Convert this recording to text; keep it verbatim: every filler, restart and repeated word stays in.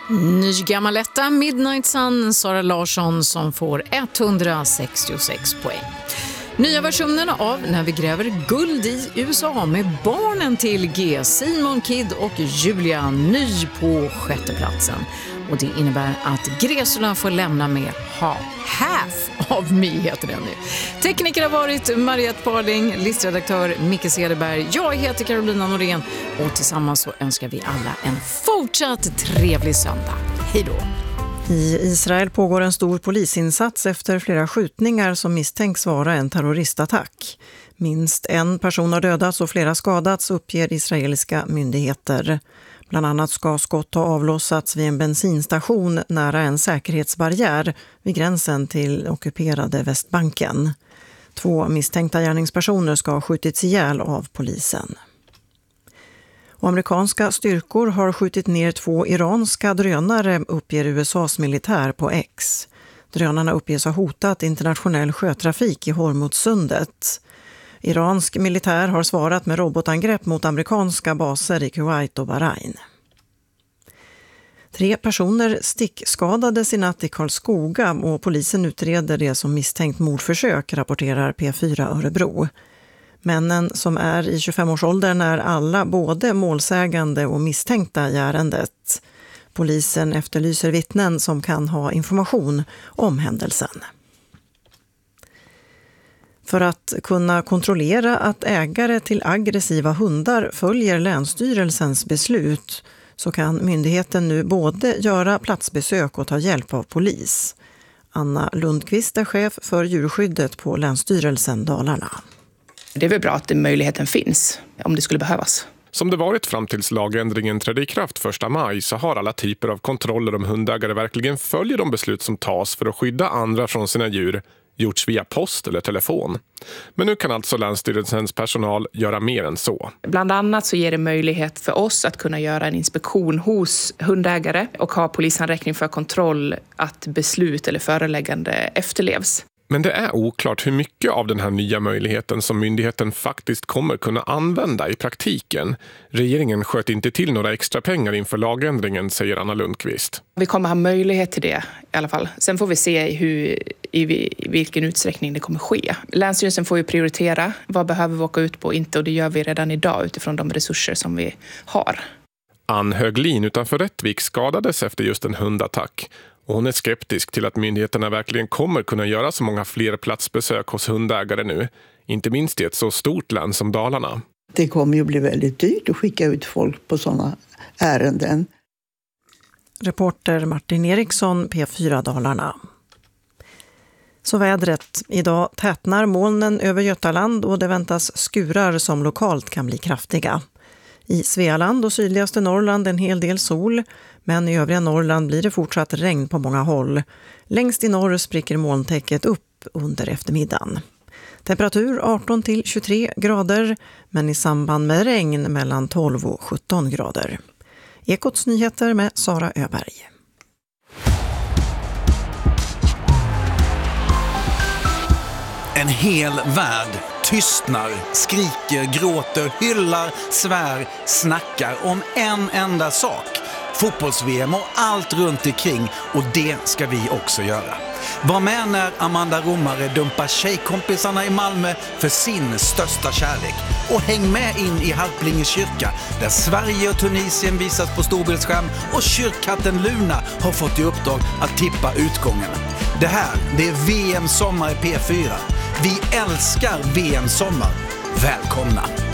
Nygammaletta, Midnight Sun, Sara Larsson som får etthundrasextiosex poäng. Nya versionen av När vi gräver guld i U S A med barnen till G, Simon Kidd och Julia, ny på sjätteplatsen. Och det innebär att gräsorna får lämna med ha, half of me heter den nu. Tekniker har varit Mariette Parding, listredaktör Micke Cederberg. Jag heter Carolina Norén och tillsammans så önskar vi alla en fortsatt trevlig söndag. Hej då! I Israel pågår en stor polisinsats efter flera skjutningar som misstänks vara en terroristattack. Minst en person har dödats och flera skadats, uppger israeliska myndigheter. Bland annat ska skott ha avlossats vid en bensinstation nära en säkerhetsbarriär vid gränsen till ockuperade Västbanken. Två misstänkta gärningspersoner ska ha skjutits ihjäl av polisen. Och amerikanska styrkor har skjutit ner två iranska drönare, uppger U S A:s militär på X. Drönarna uppges ha hotat internationell sjötrafik i Hormuzsundet. Iransk militär har svarat med robotangrepp mot amerikanska baser i Kuwait och Bahrain. Tre personer stickskadades i natt i Karlskoga och polisen utreder det som misstänkt mordförsök, rapporterar P fyra Örebro. Männen som är i tjugofemårsåldern är alla både målsägande och misstänkta i ärendet. Polisen efterlyser vittnen som kan ha information om händelsen. För att kunna kontrollera att ägare till aggressiva hundar följer Länsstyrelsens beslut så kan myndigheten nu både göra platsbesök och ta hjälp av polis. Anna Lundqvist är chef för djurskyddet på Länsstyrelsen Dalarna. Det är väl bra att den möjligheten finns om det skulle behövas. Som det varit fram tills lagändringen trädde i kraft första maj så har alla typer av kontroller om hundägare verkligen följer de beslut som tas för att skydda andra från sina djur gjorts via post eller telefon. Men nu kan alltså Länsstyrelsens personal göra mer än så. Bland annat så ger det möjlighet för oss att kunna göra en inspektion hos hundägare och ha polisanräkning för kontroll att beslut eller föreläggande efterlevs. Men det är oklart hur mycket av den här nya möjligheten som myndigheten faktiskt kommer kunna använda i praktiken. Regeringen sköt inte till några extra pengar inför lagändringen, säger Anna Lundqvist. Vi kommer ha möjlighet till det i alla fall. Sen får vi se hur, i vilken utsträckning det kommer ske. Länsstyrelsen får ju prioritera vad behöver vi åka ut på och inte, och det gör vi redan idag utifrån de resurser som vi har. Ann Höglin utanför Rättvik skadades efter just en hundattack. Och hon är skeptisk till att myndigheterna verkligen kommer kunna göra så många fler platsbesök hos hundägare nu. Inte minst i ett så stort län som Dalarna. Det kommer ju bli väldigt dyrt att skicka ut folk på sådana ärenden. Reporter Martin Eriksson, P fyra Dalarna. Så vädret. Idag tätnar molnen över Götaland och det väntas skurar som lokalt kan bli kraftiga. I Svealand och sydligaste Norrland en hel del sol, men i övriga Norrland blir det fortsatt regn på många håll. Längst i norr spricker molntäcket upp under eftermiddagen. Temperatur arton till tjugotre grader, men i samband med regn mellan tolv och sjutton grader. Ekots nyheter med Sara Öberg. En hel värld tystnar, skriker, gråter, hyllar, svär, snackar om en enda sak. Fotbolls-V M och allt runt omkring, och det ska vi också göra. Var med när Amanda Romare dumpar tjejkompisarna i Malmö för sin största kärlek. Och häng med in i Harplinge kyrka där Sverige och Tunisien visas på storbildsskärm och kyrkkatten Luna har fått i uppdrag att tippa utgången. Det här, det är V M Sommar i P fyra. Vi älskar V M Sommar. Välkomna!